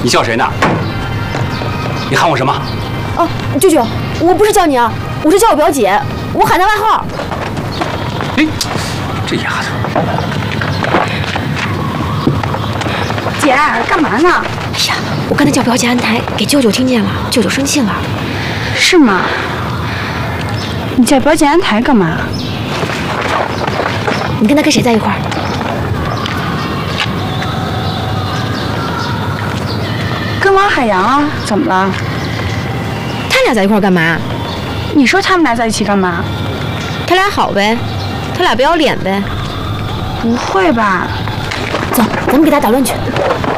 你叫谁呢？你喊我什么？ 哦，舅舅，我不是叫你啊，我是叫我表姐，我喊她外号。 哎，这丫头。 姐，干嘛呢？ 哎呀，我刚才叫表姐安台，给舅舅听见了，舅舅生气了。 是吗？你叫表姐安台干嘛？ 你跟他跟谁在一块儿？ 跟王海洋啊？怎么了？ 他俩在一块儿干嘛？ 你说他们俩在一起干嘛？ 他俩好呗，他俩不要脸呗。 不会吧？ 走，咱们给他捣乱去。